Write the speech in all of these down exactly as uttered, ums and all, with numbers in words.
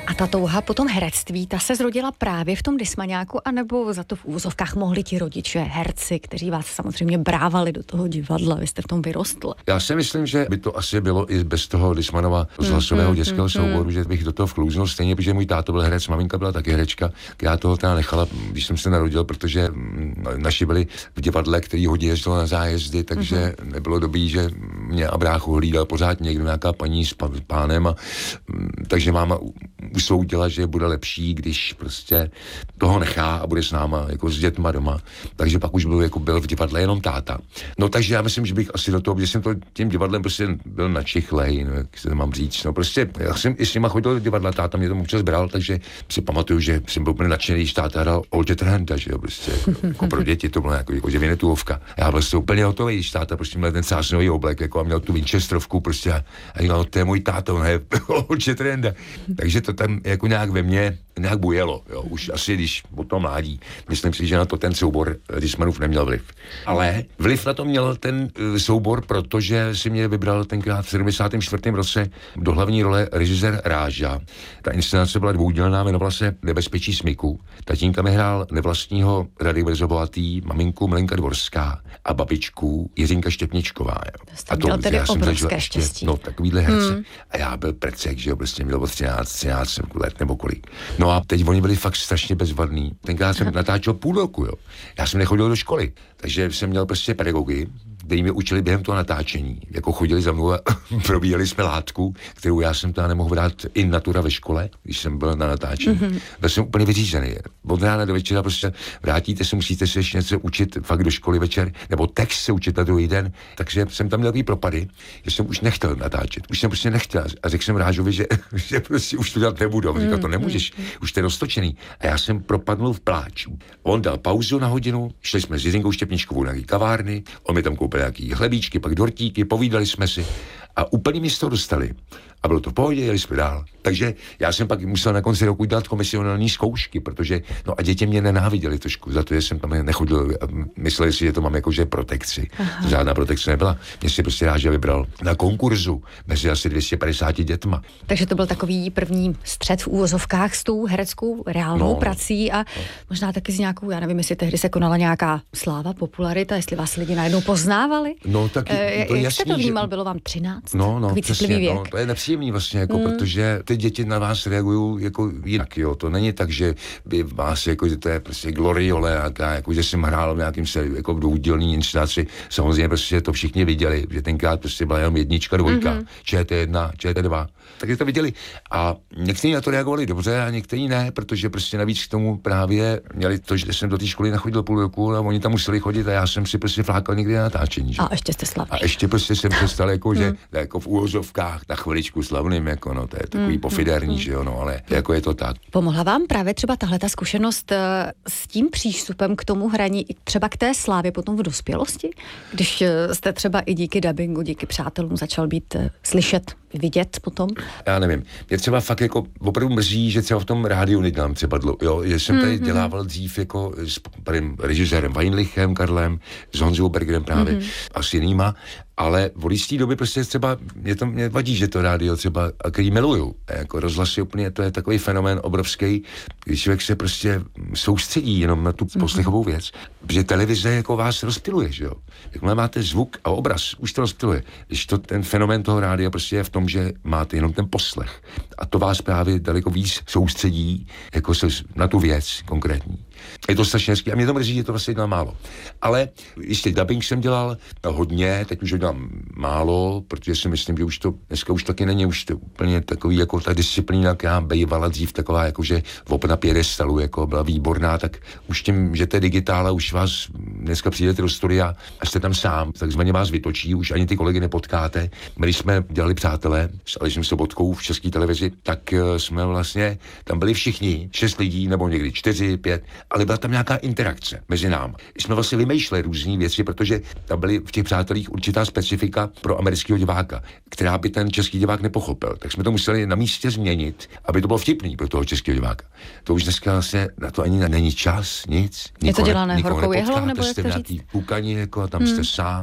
A ta touha po tom herectví, ta se zrodila právě v tom Dysmaňáku, anebo za to v úvozovkách mohli ti rodiče, herci, kteří vás samozřejmě brávali do toho divadla, vy jste v tom vyrostl? Já si myslím, že by to asi bylo i bez toho Dysmanova rozhlasového mm, dětského mm, souboru, mm. že bych do toho vklouznul stejně, protože můj táto byl herec, maminka byla taky herečka. Já toho teda nechala, když jsem se narodil, protože naši byli v divadle, který hodně jezdilo na zájezdy, takže mm. nebylo dobrý, že mě a bráchu hlídal pořád někdo, nějaká paní s pánem, a, takže máma usoudila, že bude lepší, když prostě toho nechá a bude s náma, jako s dětma doma. Takže pak už byl, jako byl v divadle jenom táta. No takže já myslím, že bych asi do toho, že jsem to tím divadlem prostě byl načichlej, no, jak se to mám říct. No prostě, já jsem i s nima chodil do divadla, táta mě to občas bral, takže si pamatuju, že jsem byl úplně nadšený, když táta hrál Old Shatterhanda, že jo, prostě, jako, jako pro děti to bylo jako, jako že Vinetuovka. Já byl prostě úplně hotový, když táta prostě měl ten sásnový oblek, jako a měl tu Winchesterovku prostě a, a říkal, to je můj táto, ne, Old Shatterhanda. Takže to tam jako nějak ve mně nějak bujelo, jo, už asi když o tom mládí. Myslím si, že na to ten soubor Dysmanův neměl vliv. Ale vliv na to měl ten uh, soubor, protože si mě vybral tenkrát v sedmdesátém čtvrtém roce do hlavní role režisér Ráža. Ta inscenace byla dvoudílná, jmenovala se Nebezpečí smyku. Tatínka mi hrál nevlastního Rady Brzobohatý, maminku Milenka Dvorská a babičku Jiřinka Štěpničková. Jo. To a to měl tedy obrovské štěstí. No, takovýhle herce. Hmm. A já byl precek, že jo, prostě měl třináct, třináct let nebo kolik. No a teď oni byli fakt strašně bezvadný. Tenkrát jsem natáčel půl roku, jo. Já jsem nechodil do školy, takže jsem měl prostě pedagogy, kteří mě učili během toho natáčení. Jako chodili za mnou a probíjeli jsme látku, kterou já jsem tam nemohl dát in natura ve škole, když jsem byl na natáčení. Mm-hmm. Byl jsem úplně vyřízený. Od rána do večera prostě vrátíte se, musíte se ještě něco učit fakt do školy večer, nebo text se učit na druhý den. Takže jsem tam měl takový propady, že jsem už nechtěl natáčet. Už jsem prostě nechtěl. A řekl jsem Rážovi, že, že prostě už to dělat nebudu. On říkal, to nemůžeš, už to je roztočený. A já jsem propadnul v pláču. On dal pauzu na hodinu, šli jsme s Jiřinkou Štěpničkovou na kavárny, on mi tam koupil nějaký chlebíčky, pak dortíky, povídali jsme si a úplně mi z toho dostali. A bylo to v pohodě, jeli jsme dál. Takže já jsem pak musel na konci roku dělat komisionální zkoušky, protože, no a děti mě nenáviděli trošku, za to, že jsem tam nechodil a mysleli si, že to mám jakože protekci. Aha. Žádná protekce nebyla. Mě si prostě Ráža vybral na konkurzu mezi asi dvě stě padesáti dětma. Takže to byl takový první střet v úvozovkách s tou hereckou reálnou no, prací a no. možná taky s nějakou, já nevím, jestli tehdy se konala nějaká sláva, popularita, jestli vás lidi najednou poznávali. No tak e, to jak jasný, jste to vnímal, že... bylo vám třináct? No, no, přesně, věk. No, to je nepříjemný vlastně, jako, hmm. protože ty děti na vás reagují jako jinak, jo. To není tak, že by vás, jako, že to je prostě gloriole, nějaká, jako, že jsem hrál v nějakým se, jako v dvoudílný inscenaci. Samozřejmě prostě to všichni viděli, že tenkrát prostě byla jenom jednička, dvojka, mm-hmm. Č T jedna, Č T dva. Takže to viděli. A někteří na to reagovali dobře a někteří ne, protože prostě navíc k tomu právě měli to, že jsem do té školy nachodil půl roku a oni tam museli chodit a já jsem si prostě flákal někdy na natáčení. Že? A ještě jste slavný. A ještě prostě jsem přestal jako, že jako v úvozovkách na chviličku slavným, jako no, to je takový mm, pofiderní, mm, že jo, no, ale jako je to tak. Pomohla vám právě třeba tahle ta zkušenost uh, s tím přístupem k tomu hraní, třeba k té slávě potom v dospělosti? Když uh, jste třeba i díky dabingu, díky přátelům začal být uh, slyšet, vidět potom? Já nevím. Mě třeba fakt jako opravdu mrzí, že třeba v tom rádiu nedělám třeba dlouho, jo, že jsem tady mm-hmm. dělával dřív jako s panem režisérem Weinlichem, Karlem, s Honzou Bergerem právě mm-hmm. a s jinýma, ale v jistý doby prostě třeba, mě to mě vadí, že to rádio třeba, který miluju, jako rozhlasy úplně, to je takový fenomén obrovský, když člověk se prostě soustředí jenom na tu mm-hmm. poslechovou věc, protože televize jako vás rozptiluje, že jo. Jakmile máte zvuk a obraz, už to rozptiluje. Když to ten fenomén toho rádia prostě je v tom, že máte jenom ten poslech a to vás právě daleko víc soustředí jako se na tu věc konkrétní. Je to strašně hezký a mě to mrzí, že to vlastně dělám málo. Ale jistě dubbing jsem dělal hodně, teď už ho dělám málo, protože si myslím, že už to dneska už taky není už to úplně takový jako ta disciplína, která bývala dřív taková, jakože op na piedestalu, jako byla výborná, tak už tím, že to je digitál a už vás dneska přijdete do studia a jste tam sám, takzvaně vás vytočí, už ani ty kolegy nepotkáte. My, když jsme dělali Přátelé s Alešem Sobotkou v České televizi, tak jsme vlastně, tam byli všichni, šest lidí, nebo někdy čtyři, pět, ale byla tam nějaká interakce mezi námi. Jsme vlastně vymýšleli různé věci, protože tam byly v těch Přátelích určitá specifika pro amerického diváka, která by ten český divák nepochopil. Tak jsme to museli na místě změnit, aby to bylo vtipný pro toho českého diváka. To už dneska vlastně na to ani není čas, nic. Je to dělané horkou jehlou, nebo jste v nějaký půkani, jako a tam hmm. jste sám.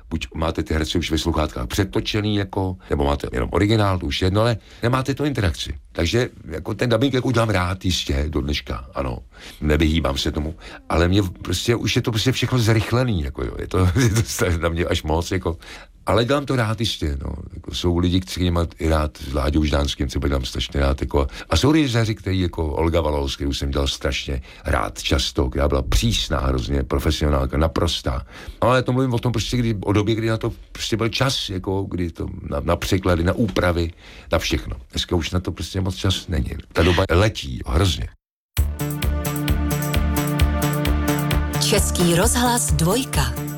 buď máte ty herce už ve sluchátkách přetočený, jako, nebo máte jenom originál, to už jedno, ale nemáte to interakci. Takže jako ten dubbing jako udělám rád jistě do dneška, ano, nevyhýbám se tomu, ale mě prostě už je to prostě všechno zrychlený, jako jo, je to, je to na mě až moc, jako, ale dělám to rád jistě, no, jako jsou lidi, kteří mají i rád s Láďou Ždánským, třeba dělám strašně rád, jako, a jsou režiséři, který jako Olga Valos, kterou jsem dělal strašně rád často, která byla přísná, hrozně profesionálka, naprostá, no, ale to mluvím o tom prostě, kdy, o době, kdy na to prostě byl čas, jako, kdy to na, na překlady, na úpravy, na všechno. Dneska už na to prostě moc čas není. Ta doba letí hrozně. Český rozhlas dvojka.